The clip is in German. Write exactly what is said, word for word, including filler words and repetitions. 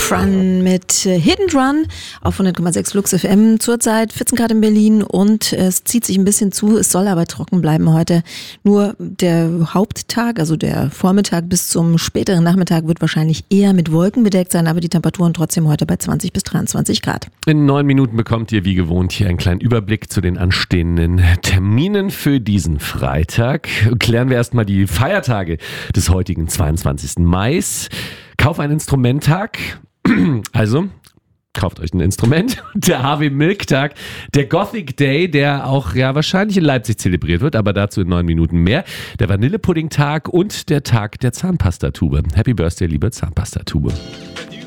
Prun mit äh, Hit and Run auf hundert Komma sechs Lux F M. Zurzeit vierzehn Grad in Berlin und äh, es zieht sich ein bisschen zu. Es soll aber trocken bleiben heute. Nur der Haupttag, also der Vormittag bis zum späteren Nachmittag wird wahrscheinlich eher mit Wolken bedeckt sein, aber die Temperaturen trotzdem heute bei zwanzig bis dreiundzwanzig Grad. In neun Minuten bekommt ihr wie gewohnt hier einen kleinen Überblick zu den anstehenden Terminen für diesen Freitag. Klären wir erstmal die Feiertage des heutigen zweiundzwanzigsten Mai. Kauf ein Instrumenttag, also kauft euch ein Instrument. Der Harvey Milk Tag, der Gothic Day, der auch ja wahrscheinlich in Leipzig zelebriert wird, aber dazu in neun Minuten mehr. Der Vanillepudding Tag und der Tag der Zahnpastatube. Happy Birthday, liebe Zahnpastatube.